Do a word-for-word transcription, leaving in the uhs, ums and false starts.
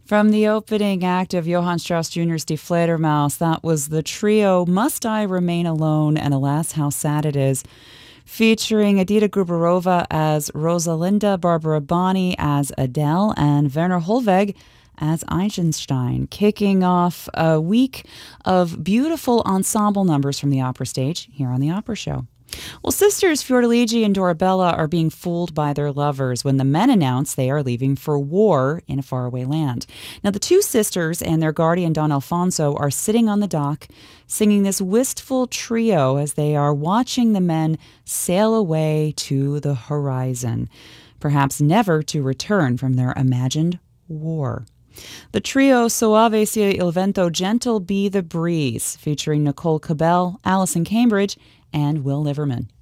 From the opening act of Johann Strauss Junior's Die Fledermaus, that was the trio Must I Remain Alone and Alas How Sad It Is, featuring Edita Gruberova as Rosalinda, Barbara Bonney as Adele, and Werner Holweg as Eisenstein, kicking off a week of beautiful ensemble numbers from the opera stage here on the Opera Show. Well, sisters Fiordiligi and Dorabella are being fooled by their lovers when the men announce they are leaving for war in a faraway land. Now, the two sisters and their guardian Don Alfonso are sitting on the dock singing this wistful trio as they are watching the men sail away to the horizon, perhaps never to return from their imagined war. The trio Soave sia il vento, Gentle Be the Breeze, featuring Nicole Cabell, Alison Cambridge, and Will Liverman.